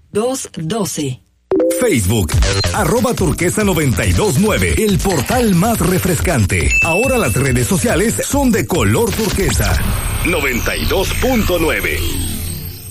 212. Facebook, @turquesa929, el portal más refrescante. Ahora las redes sociales son de color turquesa. 92.9.